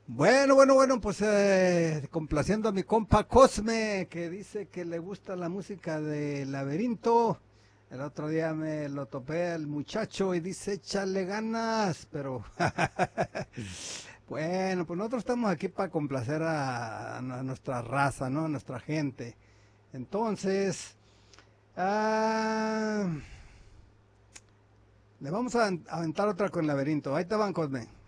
Bueno, pues complaciendo a mi compa Cosme, que dice que le gusta la música de Laberinto. El otro día me lo topé al muchacho y dice, échale ganas, pero bueno, pues nosotros estamos aquí para complacer a nuestra raza, ¿no? A nuestra gente. Entonces, ah, le vamos a aventar otra con Laberinto. Ahí te van, Cosme.